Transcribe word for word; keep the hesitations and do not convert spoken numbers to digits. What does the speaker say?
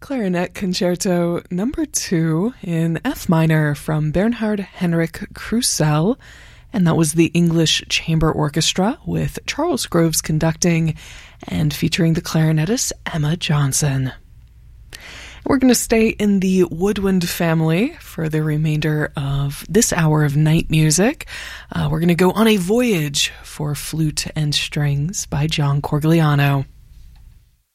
Clarinet Concerto Number two in F minor from Bernhard Henrik Krusell, and that was the English Chamber Orchestra with Charles Groves conducting and featuring the clarinetist Emma Johnson. We're going to stay in the woodwind family for the remainder of this hour of night music. Uh, we're going to go on a voyage for flute and strings by John Corgliano.